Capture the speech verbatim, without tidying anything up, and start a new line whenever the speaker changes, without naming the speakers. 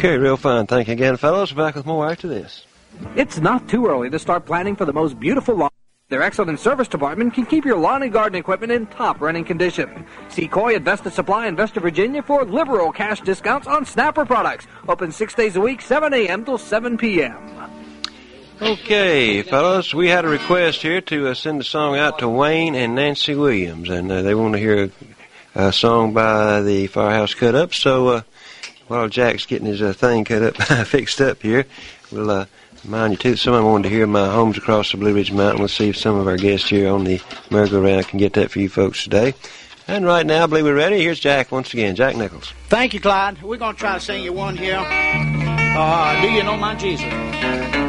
Okay, real fine. Thank you again, fellows. Back with more after this.
It's not too early to start planning for the most beautiful lawn. Their excellent service department can keep your lawn and garden equipment in top running condition. See Coy at Vesta Supply in Vesta, Virginia for liberal cash discounts on Snapper products. Open six days a week, seven a.m. till seven p.m.
Okay, fellas, we had a request here to uh, send a song out to Wayne and Nancy Williams, and uh, they want to hear a, a song by the Firehouse Cut Up. So uh, while Jack's getting his uh, thing cut up, fixed up here, we'll uh, mind you, too, someone wanted to hear My Home's Across the Blue Ridge Mountain. We'll see if some of our guests here on the merry-go-round can get that for you folks today. And right now, I believe we're ready. Here's Jack once again, Jack Nichols.
Thank you, Clyde. We're going to try to sing you one here. Uh, Do You Know My Jesus?